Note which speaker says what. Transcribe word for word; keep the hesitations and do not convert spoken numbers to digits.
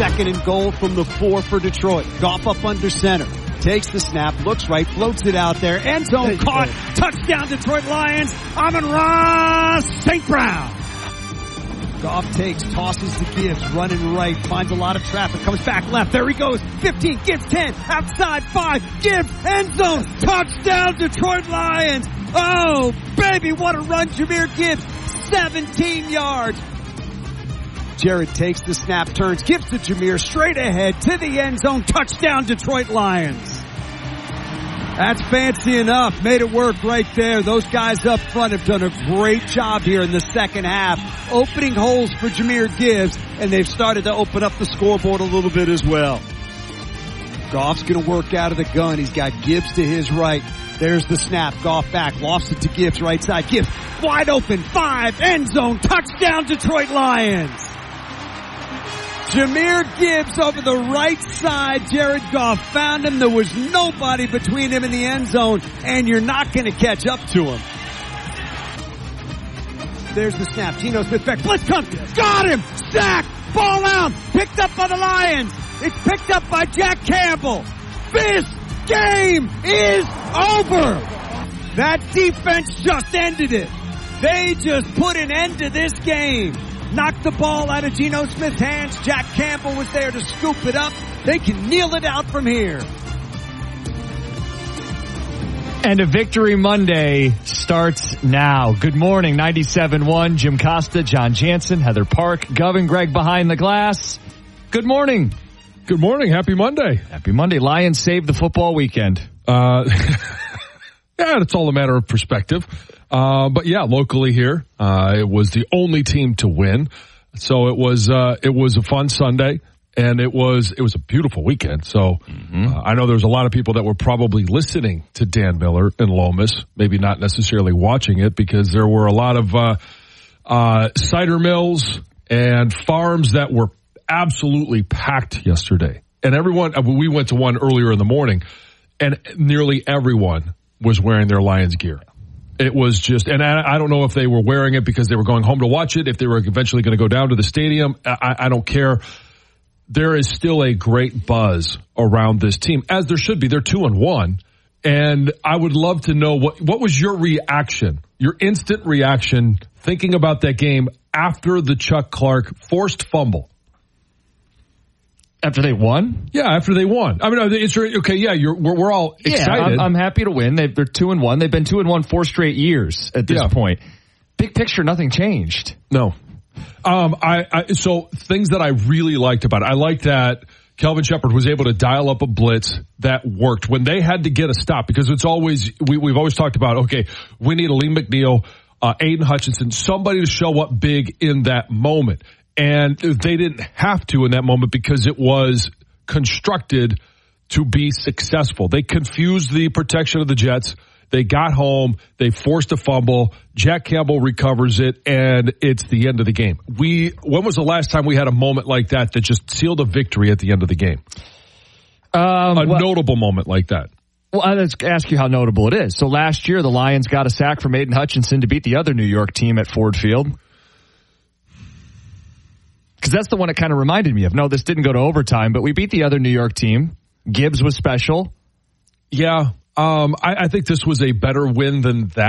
Speaker 1: Second and goal from the four for Detroit. Goff up under center. Takes the snap, looks right, floats it out there. End zone caught. Touchdown Detroit Lions. Amon-Ra Saint Brown. Goff takes, tosses to Gibbs, running right, finds a lot of traffic, comes back left. There he goes. fifteen, Gibbs ten, outside five. Gibbs, end zone. Touchdown Detroit Lions. Oh, baby, what a run. Jahmyr Gibbs, seventeen yards. Jared takes the snap, turns, gives to Jahmyr straight ahead to the end zone. Touchdown Detroit Lions. That's fancy enough. Made it work right there. Those guys up front have done a great job here in the second half, opening holes for Jahmyr Gibbs, and they've started to open up the scoreboard a little bit as well. Goff's going to work out of the gun. He's got Gibbs to his right. There's the snap. Goff back. Lost it to Gibbs right side. Gibbs wide open. Five. End zone. Touchdown Detroit Lions. Jahmyr Gibbs over the right side. Jared Goff found him. There was nobody between him and the end zone, and you're not going to catch up to him. There's the snap. Geno Smith back. Blitz comes. Got him. Sack. Ball out. Picked up by the Lions. It's picked up by Jack Campbell. This game is over. That defense just ended it. They just put an end to this game. Knocked the ball out of Geno Smith's hands. Jack Campbell was there to scoop it up. They can kneel it out from here.
Speaker 2: And a Victory Monday starts now. Good morning, ninety-seven point one. Jim Costa, John Jansen, Heather Park, Govin, Greg behind the glass. Good morning.
Speaker 3: Good morning. Happy Monday.
Speaker 2: Happy Monday. Lions saved the football weekend.
Speaker 3: Uh, yeah, it's all a matter of perspective. Uh, but yeah, locally here, uh, it was the only team to win. So it was, uh, it was a fun Sunday, and it was, it was a beautiful weekend. So, mm-hmm. uh, I know there's a lot of people that were probably listening to Dan Miller in Lomas, maybe not necessarily watching it, because there were a lot of, uh, uh, cider mills and farms that were absolutely packed yesterday. And everyone, we went to one earlier in the morning, and nearly everyone was wearing their Lions gear. It was just, and I, I don't know if they were wearing it because they were going home to watch it, if they were eventually going to go down to the stadium. I, I don't care. There is still a great buzz around this team, as there should be. They're two and one. And I would love to know what, what was your reaction, your instant reaction thinking about that game after the Chuck Clark forced fumble?
Speaker 2: After they won?
Speaker 3: Yeah, after they won. I mean, it's okay. Yeah, you're, we're, we're all excited.
Speaker 2: Yeah, I'm, I'm happy to win. They've, they're two and one. They've been two and one four straight years at this
Speaker 3: yeah.
Speaker 2: point. Big picture, nothing changed.
Speaker 3: No. Um, I, I so things that I really liked about it. I liked that Kelvin Shepherd was able to dial up a blitz that worked when they had to get a stop, because it's always we, we've always talked about, okay, we need a Lee McNeil, uh, Aiden Hutchinson, somebody to show up big in that moment. And they didn't have to in that moment because it was constructed to be successful. They confused the protection of the Jets. They got home. They forced a fumble. Jack Campbell recovers it, and it's the end of the game. We when was the last time we had a moment like that that just sealed a victory at the end of the game? Um, a well, notable moment like that.
Speaker 2: Well, I'll ask you how notable it is. So last year, the Lions got a sack from Aiden Hutchinson to beat the other New York team at Ford Field. Because that's the one it kind of reminded me of. No, this didn't go to overtime, but we beat the other New York team. Gibbs was special.
Speaker 3: Yeah, um, I, I think this was a better win than that.